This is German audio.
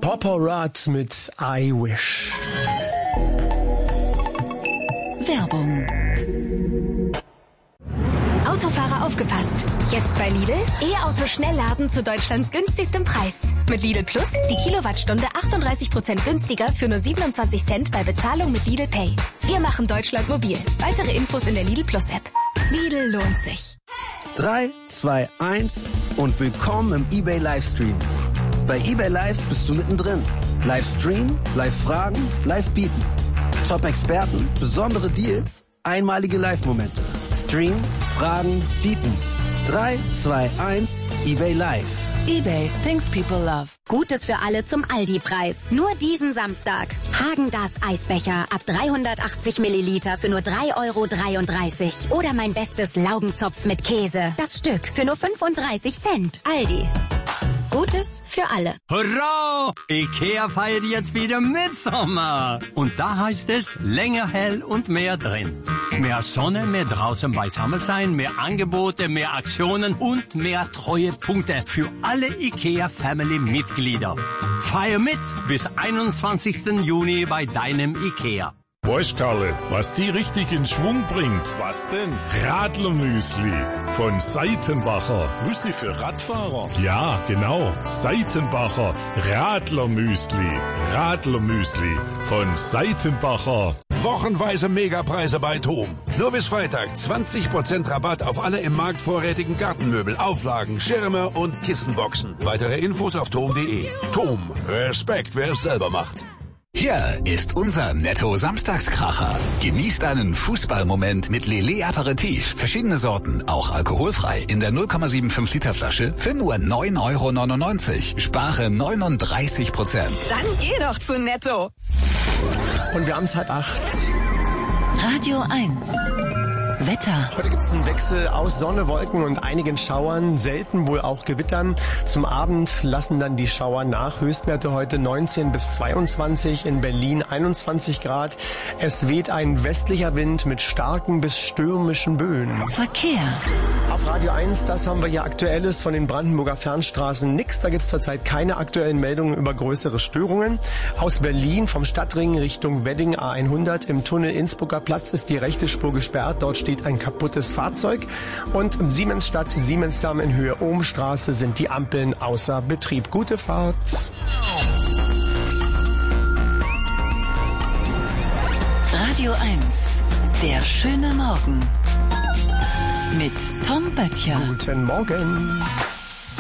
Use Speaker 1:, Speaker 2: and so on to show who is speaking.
Speaker 1: Papa Rod mit I Wish.
Speaker 2: Werbung.
Speaker 3: Autofahrer aufgepasst. Jetzt bei Lidl E-Auto Schnellladen zu Deutschlands günstigstem Preis. Mit Lidl Plus die Kilowattstunde 38% günstiger für nur 27 Cent bei Bezahlung mit Lidl Pay. Wir machen Deutschland mobil. Weitere Infos in der Lidl Plus App. Lidl lohnt sich.
Speaker 4: 3, 2, 1 und willkommen im eBay Livestream. Bei eBay Live bist du mittendrin. Livestream, Live-Fragen, Live-Bieten. Top-Experten, besondere Deals, einmalige Live-Momente. Stream, Fragen, Bieten. 3, 2, 1, eBay Live.
Speaker 2: eBay, things people love.
Speaker 5: Gutes für alle zum Aldi-Preis. Nur diesen Samstag. Häagen-Dazs Eisbecher ab 380 Milliliter für nur 3,33 €. Oder mein bestes Laugenzopf mit Käse. Das Stück für nur 35 Cent. Aldi. Gutes für alle.
Speaker 6: Hurra! IKEA feiert jetzt wieder Mitsommer. Und da heißt es länger hell und mehr drin. Mehr Sonne, mehr draußen beisammen sein, mehr Angebote, mehr Aktionen und mehr Treuepunkte für alle IKEA-Family-Mitglieder. Feier mit bis 21. Juni bei deinem IKEA.
Speaker 7: Weißt, Karle, was die richtig in Schwung bringt? Was denn? Radlermüsli von Seitenbacher. Müsli für Radfahrer? Ja, genau. Seitenbacher Radlermüsli. Radlermüsli von Seitenbacher.
Speaker 8: Wochenweise Megapreise bei TOM. Nur bis Freitag 20% Rabatt auf alle im Markt vorrätigen Gartenmöbel, Auflagen, Schirme und Kissenboxen. Weitere Infos auf tom.de. TOM. Respekt, wer es selber macht.
Speaker 9: Hier ist unser Netto-Samstagskracher. Genießt einen Fußballmoment mit Lele Aperitif. Verschiedene Sorten, auch alkoholfrei, in der 0,75 Liter Flasche für nur 9,99 €. Spare 39%.
Speaker 2: Dann geh doch zu Netto.
Speaker 1: Und wir haben es 7:30.
Speaker 2: Radio 1. Wetter.
Speaker 1: Heute gibt es einen Wechsel aus Sonne, Wolken und einigen Schauern, selten wohl auch Gewittern. Zum Abend lassen dann die Schauer nach. Höchstwerte heute 19 bis 22, in Berlin 21 Grad. Es weht ein westlicher Wind mit starken bis stürmischen Böen.
Speaker 2: Verkehr.
Speaker 1: Auf Radio 1, das haben wir hier Aktuelles von den Brandenburger Fernstraßen. Nix, da gibt es zurzeit keine aktuellen Meldungen über größere Störungen. Aus Berlin vom Stadtring Richtung Wedding A100 im Tunnel Innsbrucker Platz ist die rechte Spur gesperrt. Dort steht ein kaputtes Fahrzeug. Und im Siemensstadt Siemensdamm in Höhe Ohmstraße sind die Ampeln außer Betrieb. Gute Fahrt.
Speaker 2: Radio 1. Der schöne Morgen. Mit Tom Böttcher.
Speaker 1: Guten Morgen.